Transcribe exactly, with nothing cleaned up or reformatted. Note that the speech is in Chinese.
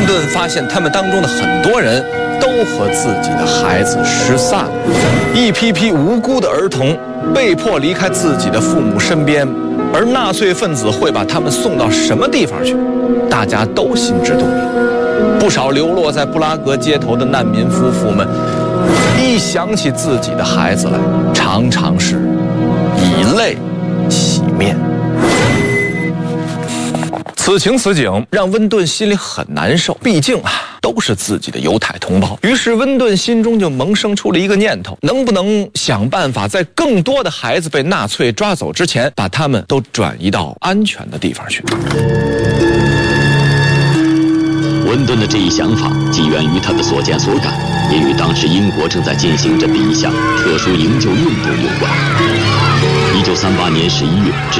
顿发现他们当中的很多人都和自己的孩子失散了，一批批无辜的儿童被迫离开自己的父母身边，而纳粹分子会把他们送到什么地方去，大家都心知肚明。不少流落在布拉格街头的难民夫妇们，一想起自己的孩子来，常常是以泪洗面。此情此景让温顿心里很难受，毕竟啊都是自己的犹太同胞。于是温顿心中就萌生出了一个念头，能不能想办法在更多的孩子被纳粹抓走之前，把他们都转移到安全的地方去。 温顿的这一想法既源于他的所见所感，也与当时英国正在进行着的一项特殊营救运动有关。一九三八年十一月。